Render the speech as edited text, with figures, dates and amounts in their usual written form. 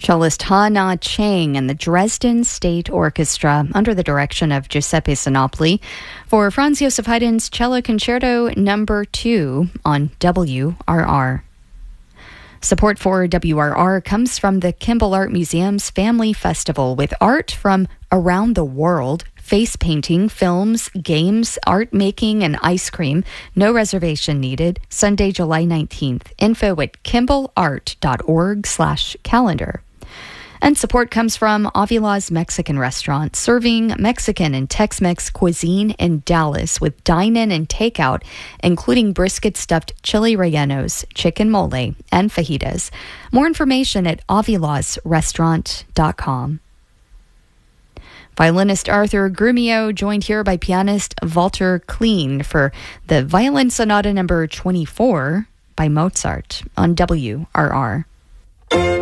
Cellist Ha-Na Chang and the Dresden State Orchestra under the direction of Giuseppe Sinopoli for Franz Joseph Haydn's Cello Concerto No. 2 on WRR. Support for WRR comes from the Kimball Art Museum's Family Festival with art from around the world, face painting, films, games, art making, and ice cream. No reservation needed. Sunday, July 19th. Info at kimballart.org/calendar. And support comes from Avila's Mexican Restaurant, serving Mexican and Tex-Mex cuisine in Dallas with dine-in and takeout, including brisket stuffed chili rellenos, chicken mole, and fajitas. More information at avilasrestaurant.com. Violinist Arthur Grumio joined here by pianist Walter Kleen for the Violin Sonata No. 24 by Mozart on WRR.